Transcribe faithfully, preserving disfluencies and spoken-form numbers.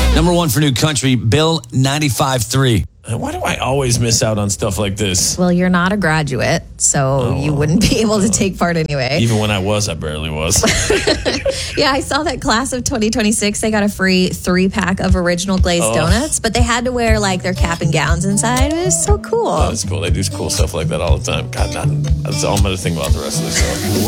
Number one for new country, Bill ninety-five three. Why do I always miss out on stuff like this? Well, you're not a graduate, so Oh, you wouldn't be able to take part anyway. Even when I was, I barely was. Yeah, I saw that class of twenty twenty-six, they got a free three-pack of original glazed Oh. donuts, but they had to wear, like, their cap and gowns inside. It was so cool. That's cool. They do cool stuff like that all the time. God, not, that's all I'm going to think about the rest of this show.